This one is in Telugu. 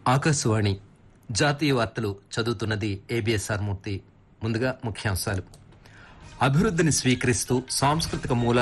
ఆకాశవాణి జాతీయ వార్తలు చదువుతున్నది ఏబిఎస్ఆర్ మూర్తి. ముందుగా ముఖ్యాంశాలు. అభివృద్ధిని స్వీకరిస్తూ సాంస్కృతిక మూలాలు